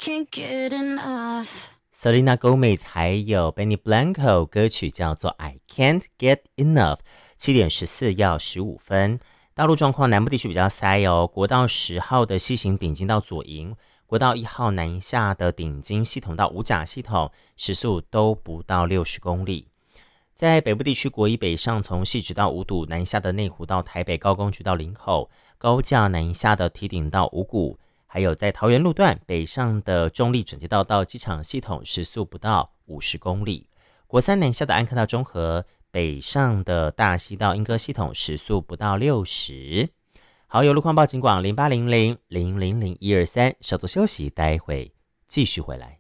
Selena Gomez 还有 Benny Blanco 歌曲叫做 I Can't Get Enough， 7点14要15分。道路状况，南部地区比较塞哦，国道10号的西行顶金到左营，国道1号南下的顶金系统到五甲系统，时速都不到60公里。在北部地区，国一北上从汐止到五堵，南下的内湖到台北高工局到林口，高架南下的堤顶到五股，还有在桃园路段北上的中立转接道到机场系统，时速不到50公里。国三南下的安科到中和，北上的大溪到莺歌系统，时速不到60。好，有路况报警广0800000123，稍作休息，待会继续回来。